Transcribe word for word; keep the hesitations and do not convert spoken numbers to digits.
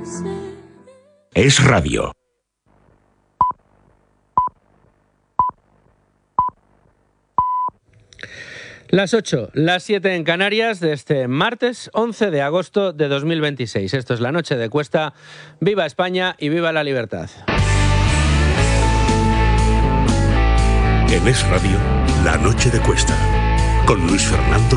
Es radio. Las ocho, las siete en Canarias de este martes once de agosto de dos mil veintiséis. Esto es La Noche de Cuesta. ¡Viva España y viva la libertad! En Es Radio, La Noche de Cuesta, con Luis Fernando